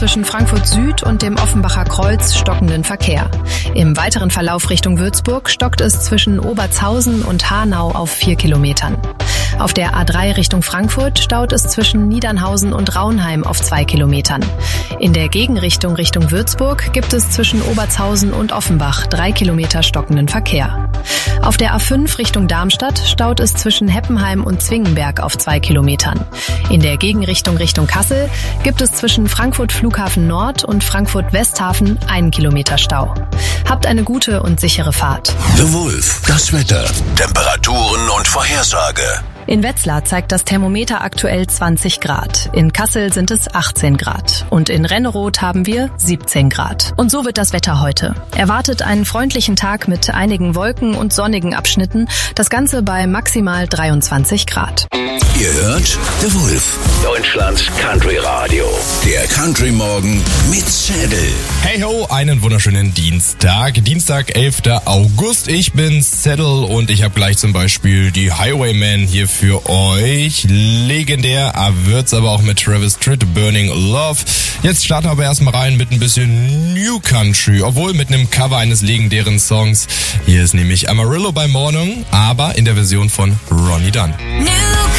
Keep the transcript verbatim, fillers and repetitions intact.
zwischen Frankfurt Süd und dem Offenbacher Kreuz stockenden Verkehr. Im weiteren Verlauf Richtung Würzburg stockt es zwischen Obertshausen und Hanau auf vier Kilometern. Auf der A drei Richtung Frankfurt staut es zwischen Niedernhausen und Raunheim auf zwei Kilometern. In der Gegenrichtung Richtung Würzburg gibt es zwischen Obertshausen und Offenbach drei Kilometer stockenden Verkehr. Auf der A fünf Richtung Darmstadt staut es zwischen Heppenheim und Zwingenberg auf zwei Kilometern. In der Gegenrichtung Richtung Kassel gibt es zwischen Frankfurt Flughafen Nord und Frankfurt Westhafen einen Kilometer Stau. Habt eine gute und sichere Fahrt. The Wolf, das Wetter, Temperaturen und Vorhersage. In Wetzlar zeigt das Thermometer aktuell zwanzig Grad. In Kassel sind es achtzehn Grad. Und in Renneroth haben wir siebzehn Grad. Und so wird das Wetter heute. Erwartet einen freundlichen Tag mit einigen Wolken und sonnigen Abschnitten. Das Ganze bei maximal dreiundzwanzig Grad. Ihr hört The Wolf, Deutschlands Country Radio. Der Country Morgen mit Zedel. Hey ho, einen wunderschönen Dienstag. Dienstag, elfter August. Ich bin Zedel und ich habe gleich zum Beispiel die Highwaymen hier für euch. Legendär wird's aber auch mit Travis Tritt, Burning Love. Jetzt starten wir aber erstmal rein mit ein bisschen New Country, obwohl mit einem Cover eines legendären Songs. Hier ist nämlich Amarillo bei Morning, aber in der Version von Ronnie Dunn. New